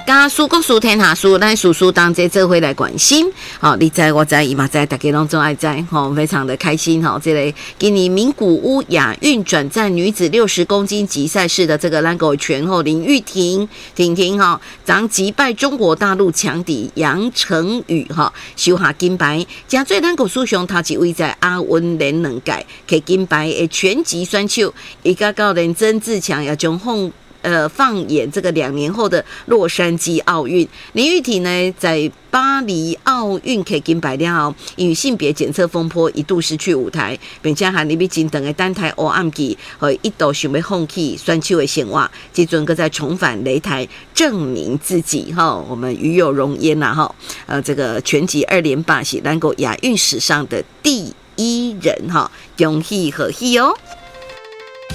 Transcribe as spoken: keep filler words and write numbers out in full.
甲苏国苏天下苏，咱叔叔当这这回来关心，好、哦，你知我知，伊嘛知，大家拢总爱知，吼、哦，非常的开心，吼、哦，这类、個、今年名古屋亚运转战女子六十公斤级赛事的这个篮球拳后林玉婷婷婷哈，将击败中国大陆强敌杨成宇哈，收下金牌，加最篮球史上头一位在亚运连两届摕金牌的拳击选手，伊甲教练曾志强也将放。呃，放眼这个两年后的洛杉矶奥运，林玉婷呢在巴黎奥运摕金牌了后，因为性别检测风波一度失去舞台，并且和林碧真等的单台黑暗期，和一度想要放弃选手的生活，这阵搁再重返擂台证明自己哈。我们与有荣焉呐哈，呃，这个拳击二连霸是咱国亚运史上的第一人哈，恭喜贺喜哦！